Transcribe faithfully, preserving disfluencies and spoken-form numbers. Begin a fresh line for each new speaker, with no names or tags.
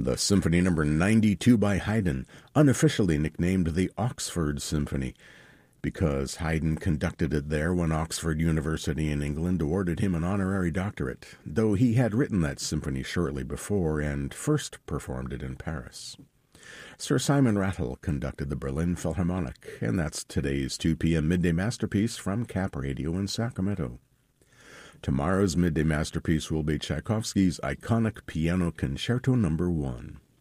The Symphony Number ninety-two by Haydn, unofficially nicknamed the Oxford Symphony, because Haydn conducted it there when Oxford University in England awarded him an honorary doctorate, though he had written that symphony shortly before and first performed it in Paris. Sir Simon Rattle conducted the Berlin Philharmonic, and that's today's two p.m. Midday Masterpiece from Cap Radio in Sacramento. Tomorrow's Midday Masterpiece will be Tchaikovsky's iconic Piano Concerto Number one.